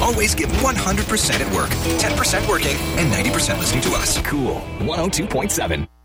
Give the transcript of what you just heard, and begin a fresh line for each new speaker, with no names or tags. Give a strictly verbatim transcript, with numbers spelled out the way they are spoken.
always give one hundred percent at work. ten percent working and ninety percent listening to us.
Cool one oh two point seven.